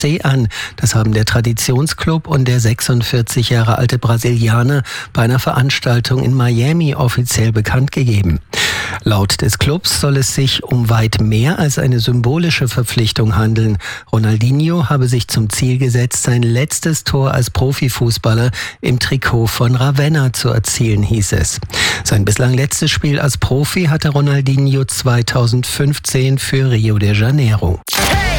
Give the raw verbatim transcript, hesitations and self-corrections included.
an. Das haben der Traditionsclub und der sechsundvierzig Jahre alte Brasilianer bei einer Veranstaltung in Miami offiziell bekannt gegeben. Laut des Clubs soll es sich um weit mehr als eine symbolische Verpflichtung handeln. Ronaldinho habe sich zum Ziel gesetzt, sein letztes Tor als Profifußballer im Trikot von Ravenna zu erzielen, hieß es. Sein bislang letztes Spiel als Profi hatte Ronaldinho zweitausendfünfzehn für Rio de Janeiro. Hey!